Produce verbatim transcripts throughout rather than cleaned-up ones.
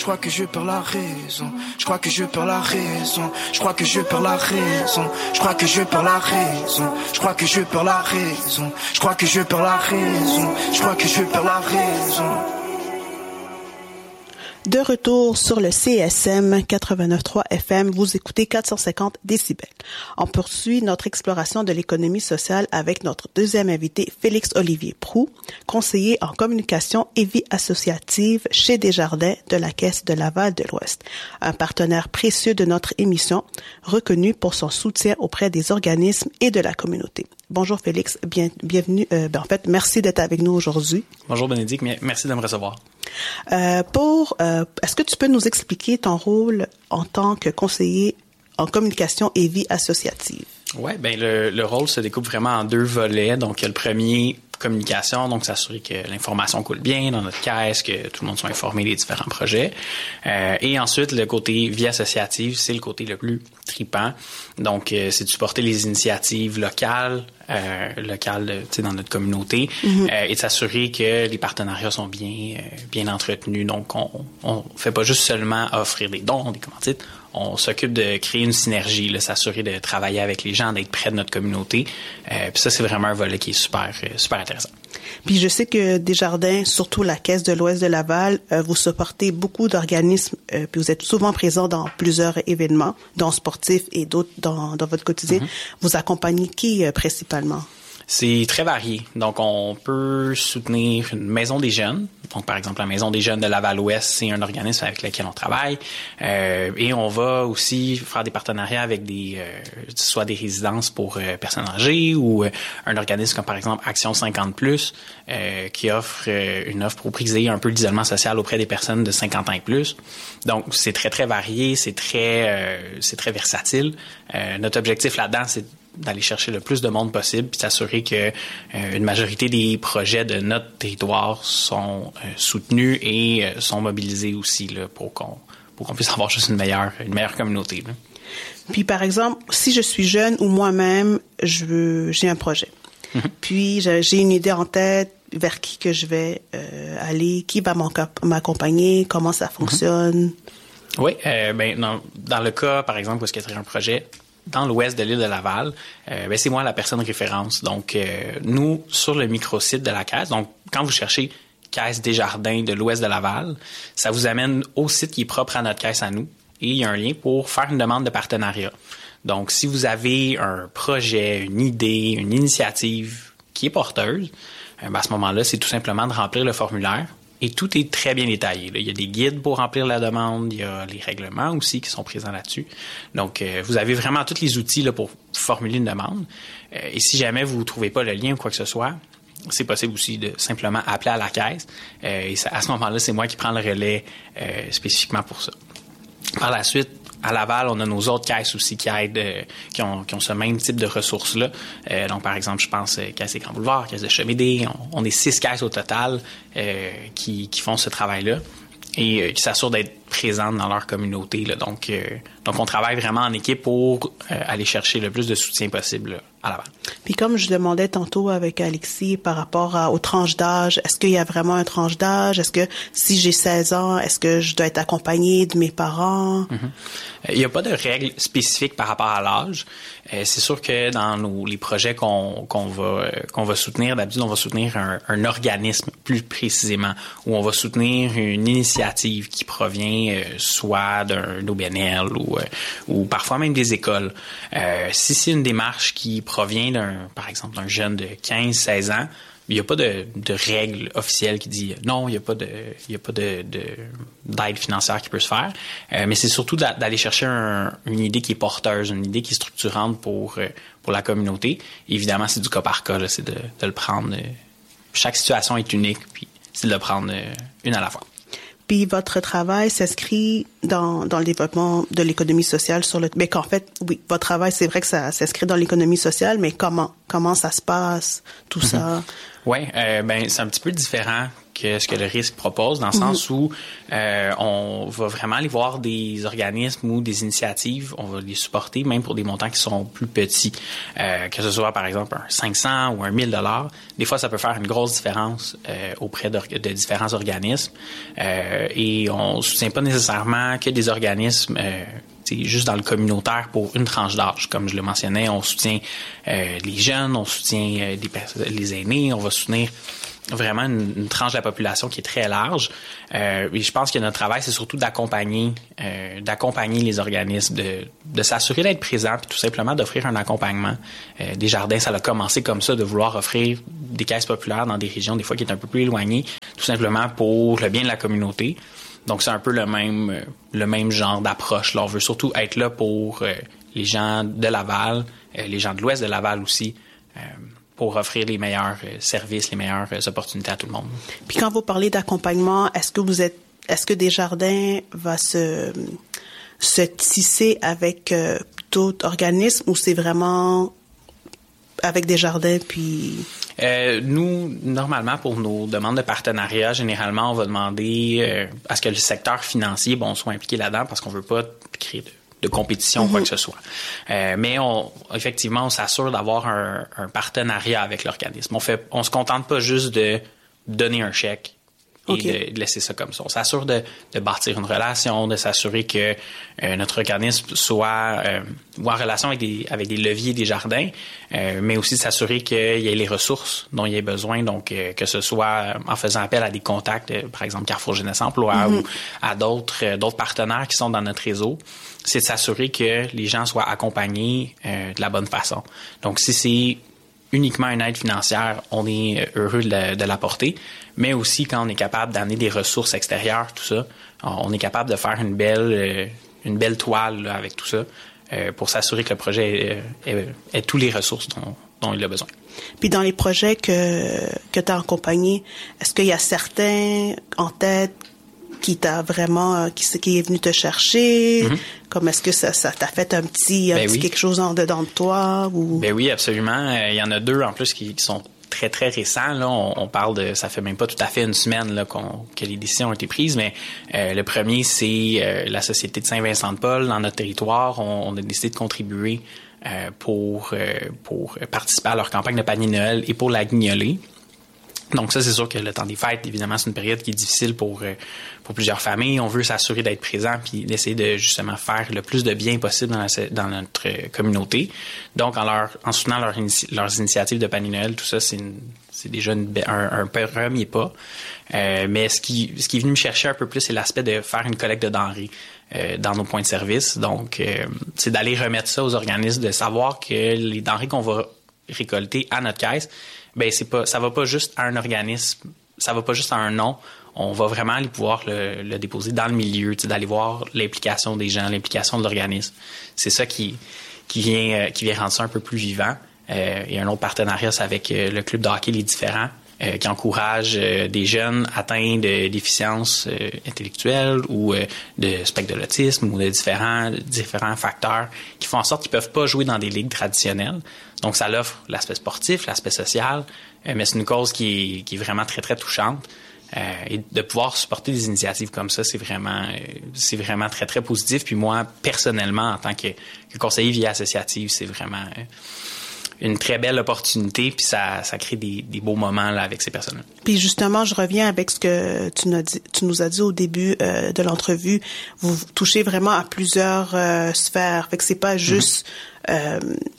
Je crois que je perds la raison. Je crois que je perds la raison. Je crois que je perds la raison. Je crois que je perds la raison. Je crois que je perds la raison. Je crois que je perds la raison. Je crois que je perds la raison. De retour sur le C S M quatre-vingt-neuf virgule trois F M, vous écoutez quatre cent cinquante décibels. On poursuit notre exploration de l'économie sociale avec notre deuxième invité, Félix-Olivier Proulx, conseiller en communication et vie associative chez Desjardins de la Caisse de Laval de l'Ouest, un partenaire précieux de notre émission, reconnu pour son soutien auprès des organismes et de la communauté. Bonjour Félix, bien, bienvenue. Euh, ben en fait, merci d'être avec nous aujourd'hui. Bonjour Bénédicte, merci de me recevoir. Euh, pour, euh, est-ce que tu peux nous expliquer ton rôle en tant que conseiller en communication et vie associative? Oui, ben le, le rôle se découpe vraiment en deux volets. Donc, il y a le premier, communication, donc s'assurer que l'information coule bien dans notre caisse, que tout le monde soit informé des différents projets. Euh, et ensuite, le côté vie associative, c'est le côté le plus tripant. Donc, euh, c'est de supporter les initiatives locales, euh, locales, tu sais, dans notre communauté, mm-hmm. euh, et de s'assurer que les partenariats sont bien, euh, bien entretenus. Donc, on, on fait pas juste seulement offrir des dons, des commandites. On s'occupe de créer une synergie, là, s'assurer de travailler avec les gens, d'être près de notre communauté. Euh, puis ça, c'est vraiment un volet qui est super, euh, super intéressant. Puis je sais que Desjardins, surtout la Caisse de l'Ouest de Laval, euh, vous supportez beaucoup d'organismes, euh, puis vous êtes souvent présents dans plusieurs événements, dont sportifs et d'autres dans, dans votre quotidien. Mm-hmm. Vous accompagnez qui euh, principalement? C'est très varié. Donc, on peut soutenir une maison des jeunes. Donc, par exemple, la Maison des jeunes de Laval-Ouest, c'est un organisme avec lequel on travaille. Euh, et on va aussi faire des partenariats avec des, euh, soit des résidences pour euh, personnes âgées ou euh, un organisme comme, par exemple, Action cinquante plus, euh, qui offre euh, une offre pour briser un peu l'isolement social auprès des personnes de cinquante ans et plus. Donc, c'est très, très varié. C'est très, euh, c'est très versatile. Euh, notre objectif là-dedans, c'est d'aller chercher le plus de monde possible puis s'assurer que euh, une majorité des projets de notre territoire sont euh, soutenus et euh, sont mobilisés aussi là, pour qu'on pour qu'on puisse avoir juste une meilleure une meilleure communauté. Là. Puis par exemple, si je suis jeune ou moi-même, je veux j'ai un projet. Mm-hmm. Puis j'ai une idée en tête vers qui que je vais euh, aller, qui va m'accompagner, comment ça fonctionne. Mm-hmm. Oui, euh, ben dans, dans le cas par exemple où est-ce qu'il y a un projet dans l'ouest de l'île de Laval, euh, ben c'est moi la personne référence. Donc, euh, nous, sur le microsite de la Caisse, donc quand vous cherchez Caisse Desjardins de l'ouest de Laval, ça vous amène au site qui est propre à notre caisse à nous et il y a un lien pour faire une demande de partenariat. Donc, si vous avez un projet, une idée, une initiative qui est porteuse, euh, ben à ce moment-là, c'est tout simplement de remplir le formulaire. Et tout est très bien détaillé. Là. Il y a des guides pour remplir la demande, il y a les règlements aussi qui sont présents là-dessus. Donc, euh, vous avez vraiment tous les outils là, pour formuler une demande. Euh, et si jamais vous ne trouvez pas le lien ou quoi que ce soit, c'est possible aussi de simplement appeler à la caisse. Euh, et ça, à ce moment-là, c'est moi qui prends le relais euh, spécifiquement pour ça. Par la suite, à Laval, on a nos autres caisses aussi qui aident, euh, qui ont, qui ont ce même type de ressources-là. Euh, donc, par exemple, je pense euh, Caisse des Grands Boulevards, Caisse de Chemédé. On, on est six caisses au total euh, qui, qui font ce travail-là et euh, qui s'assurent d'être présentes dans leur communauté. Là. Donc, euh, donc, on travaille vraiment en équipe pour euh, aller chercher le plus de soutien possible là, à Laval. Puis comme je demandais tantôt avec Alexis par rapport à, aux tranches d'âge, est-ce qu'il y a vraiment un tranche d'âge? Est-ce que si j'ai seize ans, est-ce que je dois être accompagnée de mes parents? Mm-hmm. Il n'y a pas de règle spécifique par rapport à l'âge. Euh, c'est sûr que dans nos, les projets qu'on, qu'on, va, euh, qu'on va soutenir, d'habitude, on va soutenir un, un organisme plus précisément, ou on va soutenir une initiative qui provient euh, soit d'un O B N L ou, euh, ou parfois même des écoles. Euh, si c'est une démarche qui provient d'un, par exemple, d'un jeune de quinze seize ans, il n'y a pas de, de règle officielle qui dit non, il n'y a pas de, il y a pas de, de, d'aide financière qui peut se faire. Euh, mais c'est surtout d'a, d'aller chercher un, une idée qui est porteuse, une idée qui est structurante pour, pour la communauté. Et évidemment, c'est du cas par cas, là, c'est de, de le prendre. Chaque situation est unique, puis c'est de le prendre une à la fois. Puis votre travail s'inscrit dans, dans le développement de l'économie sociale sur le... Mais qu'en fait, oui, votre travail, c'est vrai que ça s'inscrit dans l'économie sociale, mais comment? Comment ça se passe, tout mm-hmm. ça? Oui, euh, ben c'est un petit peu différent que ce que le risque propose, dans le mmh. sens où euh, on va vraiment aller voir des organismes ou des initiatives, on va les supporter, même pour des montants qui sont plus petits, euh, que ce soit par exemple un cinq cents ou un mille dollars. Des fois, ça peut faire une grosse différence euh, auprès de, de différents organismes, euh, et on soutient pas nécessairement que des organismes euh, c'est juste dans le communautaire pour une tranche d'âge. Comme je le mentionnais, on soutient euh, les jeunes, on soutient euh, les, pers- les aînés, on va soutenir vraiment une, une tranche de la population qui est très large. Euh, et je pense que notre travail, c'est surtout d'accompagner euh, d'accompagner les organismes, de, de s'assurer d'être présent, puis tout simplement d'offrir un accompagnement. Euh, Desjardins, ça a commencé comme ça, de vouloir offrir des caisses populaires dans des régions, des fois qui est un peu plus éloignées, tout simplement pour le bien de la communauté. Donc, c'est un peu le même le même genre d'approche. Là, on veut surtout être là pour euh, les gens de Laval, euh, les gens de l'Ouest de Laval aussi, euh, pour offrir les meilleurs euh, services, les meilleures euh, opportunités à tout le monde. Puis quand vous parlez d'accompagnement, est-ce que vous êtes, est-ce que Desjardins va se se tisser avec euh, d'autres organismes, ou c'est vraiment avec Desjardins puis... Euh, nous, normalement, pour nos demandes de partenariat, généralement, on va demander euh, à ce que le secteur financier, bon, soit impliqué là-dedans, parce qu'on veut pas créer de, de compétition, mm-hmm. quoi que ce soit. Euh, mais on, effectivement, on s'assure d'avoir un, un partenariat avec l'organisme. On fait, on se contente pas juste de donner un chèque et okay. de laisser ça comme ça. On s'assure de, de bâtir une relation, de s'assurer que euh, notre organisme soit euh, en relation avec des, avec des leviers des jardins, euh, mais aussi de s'assurer qu'il y ait les ressources dont il y ait besoin, donc euh, que ce soit en faisant appel à des contacts, euh, par exemple Carrefour Jeunesse Emploi, mm-hmm. ou à d'autres, euh, d'autres partenaires qui sont dans notre réseau. C'est de s'assurer que les gens soient accompagnés euh, de la bonne façon. Donc, si c'est uniquement une aide financière, on est heureux de, de l'apporter, mais aussi quand on est capable d'amener des ressources extérieures, tout ça, on est capable de faire une belle, une belle toile là, avec tout ça, euh, pour s'assurer que le projet ait, ait, ait tous les ressources dont, dont il a besoin. Puis dans les projets que, que tu as accompagnés, est-ce qu'il y a certains en tête qui t'a vraiment, qui, qui est venu te chercher? Mm-hmm. Comme est-ce que ça, ça t'a fait un petit, un ben petit oui. quelque chose en dedans de toi? Ou... Ben oui, absolument. Euh, il y en a deux en plus qui, qui sont très, très récents. Là. On, on parle de, ça fait même pas tout à fait une semaine là, qu'on, que les décisions ont été prises, mais euh, le premier, c'est euh, la Société de Saint-Vincent-de-Paul. Dans notre territoire, on, on a décidé de contribuer euh, pour, euh, pour participer à leur campagne de panier de Noël et pour la guignolée. Donc ça, c'est sûr que le temps des fêtes, évidemment, c'est une période qui est difficile pour euh, pour plusieurs familles. On veut s'assurer d'être présent puis d'essayer de justement faire le plus de bien possible dans, la, dans notre communauté. Donc, en leur en soutenant leur inici, leurs initiatives de panier Noël, tout ça, c'est une, c'est déjà une, un, un premier pas. Euh, mais ce qui ce qui est venu me chercher un peu plus, c'est l'aspect de faire une collecte de denrées euh, dans nos points de service. Donc, euh, c'est d'aller remettre ça aux organismes, de savoir que les denrées qu'on va récolter à notre caisse, ben c'est pas, ça va pas juste à un organisme, ça va pas juste à un nom. On va vraiment aller pouvoir le, le déposer dans le milieu, d'aller voir l'implication des gens, l'implication de l'organisme. C'est ça qui qui vient qui vient rendre ça un peu plus vivant. Euh, et un autre partenariat, c'est avec euh, le club de hockey Les Différents, euh, qui encourage euh, des jeunes atteints de déficiences euh, intellectuelles ou euh, de spectre de l'autisme ou de différents différents facteurs qui font en sorte qu'ils peuvent pas jouer dans des ligues traditionnelles. Donc, ça l'offre l'aspect sportif, l'aspect social, euh, mais c'est une cause qui est, qui est vraiment très, très touchante. Euh, et de pouvoir supporter des initiatives comme ça, c'est vraiment euh, c'est vraiment très, très positif. Puis moi, personnellement, en tant que, que conseiller vie associative, c'est vraiment euh, une très belle opportunité, puis ça, ça crée des, des beaux moments là, avec ces personnes-là. Puis justement, je reviens avec ce que tu nous as dit, tu nous as dit au début euh, de l'entrevue. Vous touchez vraiment à plusieurs euh, sphères. Fait que c'est pas juste... Mm-hmm. euh,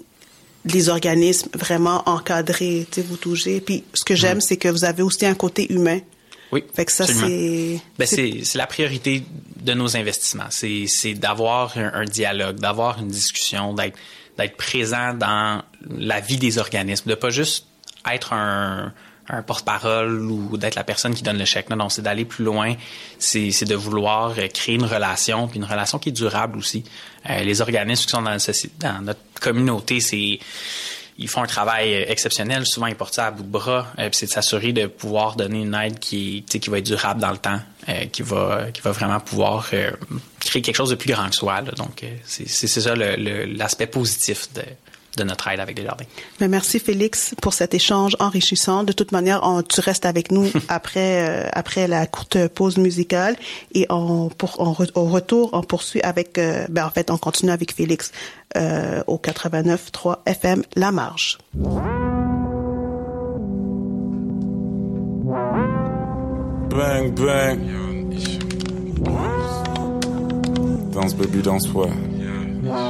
les organismes vraiment encadrés, tu sais, vous touchez. Puis ce que j'aime, mmh. c'est que vous avez aussi un côté humain. Oui, fait que ça, absolument. c'est... Ben, c'est... C'est, c'est la priorité de nos investissements. C'est, c'est d'avoir un, un dialogue, d'avoir une discussion, d'être, d'être présent dans la vie des organismes, de pas juste être un, un porte-parole ou d'être la personne qui donne le chèque. Non, non, c'est d'aller plus loin. C'est, c'est de vouloir créer une relation, puis une relation qui est durable aussi. Euh, les organismes qui sont dans, la, dans notre communauté, c'est ils font un travail exceptionnel. Souvent, ils portent ça à bout de bras. Euh, puis c'est de s'assurer de pouvoir donner une aide qui, qui va être durable dans le temps, euh, qui va qui va vraiment pouvoir euh, créer quelque chose de plus grand que soi. Là. Donc, euh, c'est, c'est, c'est ça le, le, l'aspect positif de, de notre aide avec les jardins. Mais merci Félix pour cet échange enrichissant. De toute manière, on, tu restes avec nous après euh, après la courte pause musicale et on pour on, au retour on poursuit avec euh, ben en fait on continue avec Félix euh, au quatre-vingt-neuf trois F M La Marge. Bang bang. Danse baby danse ouais.